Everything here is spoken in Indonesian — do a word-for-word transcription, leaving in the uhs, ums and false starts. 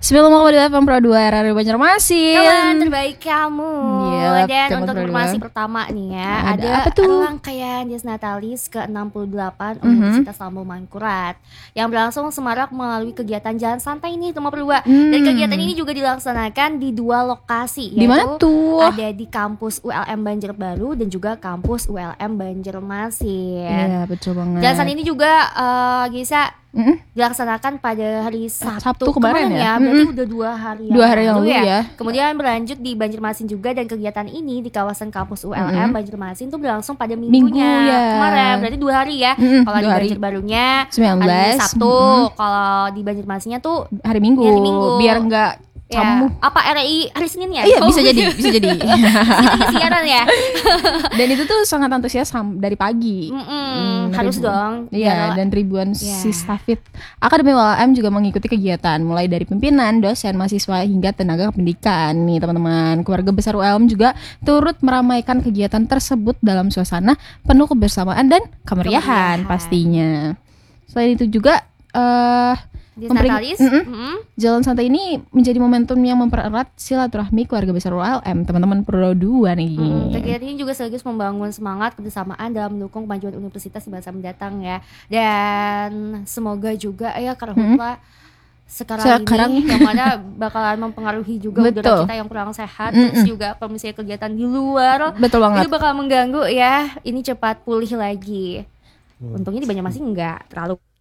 sembilan puluh lima koma dua F M Pro dua R R Banjarmasin. Kawan terbaik kamu. Yep, Dan kawan untuk Pro informasi dua. pertama nih ya, Ada ada, apa tuh? rangkaian Dies Natalis ke enam puluh delapan Mhm. Universitas Lambung Mangkurat yang berlangsung semarak melalui kegiatan Jalan Santai ini nomor dua. Hmm. Dan kegiatan ini juga dilaksanakan di dua lokasi, Di mana tuh? ada di kampus U L M Banjarbaru dan juga kampus U L M Banjarmasin. Iya, betul banget. Jelasan ini juga uh, Gisa Mm-mm. dilaksanakan pada hari Sabtu, Sabtu kemarin ya? Berarti Mm-mm. udah dua hari Dua hari yang lalu ya. Kemudian berlanjut di Banjarmasin juga, dan kegiatan ini di kawasan kampus U L M Mm-mm. Banjarmasin tuh berlangsung pada Minggu minggunya ya. kemarin. Berarti dua hari ya. Mm-mm, Kalau di dua hari. Banjarbarunya sembilan belas hari Sabtu, Mm-mm. kalau di Banjarmasinnya tuh hari Minggu, Hari Minggu. biar enggak ya, kamu. apa R I hari Senin ya? Iya, Oh, bisa jadi, bisa jadi. Ini siaran ya. Dan itu tuh sangat antusias sam- dari pagi. Mm-mm, Hmm, harus ribu- dong. Iya, Biar- dan ribuan Iya. sisstafit Akademi U L M juga mengikuti kegiatan, mulai dari pimpinan, dosen, mahasiswa hingga tenaga pendidikan. Nih teman-teman, keluarga besar U L M juga turut meramaikan kegiatan tersebut dalam suasana penuh kebersamaan dan kemeriahan Kemeriahan. pastinya. Selain itu juga eh Dies Memberi- Natalis. Mm-mm. Mm-mm. Jalan Santai ini menjadi momentum yang mempererat silaturahmi keluarga besar U L M, teman-teman Pro dua nih. Hmm, kegiatan ini juga sekaligus membangun semangat kebersamaan dalam mendukung kemajuan universitas di masa mendatang ya. Dan semoga juga ya karhutla sekarang, Sekarang. ini yang mana bakalan mempengaruhi juga udara Betul. kita yang kurang sehat. Mm-mm. Terus juga kalau misalnya kegiatan di luar Betul banget. itu bakal mengganggu ya. Ini cepat pulih lagi. Untungnya di Banjarmasin enggak terlalu